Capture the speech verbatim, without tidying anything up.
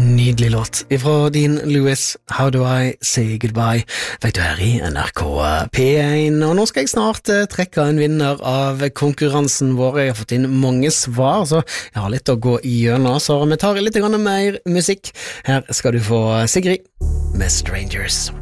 Nydelig låt ifra Dean Lewis, How Do I Say Goodbye, vet du her i N R K P én, og nå skal jeg snart uh, trekke en vinner av konkurransen vår. Jeg har fått inn mange svar, så jeg har litt å gå igjennom, så vi tar litt grann mer musikk. Her skal du få Sigrid med Strangers.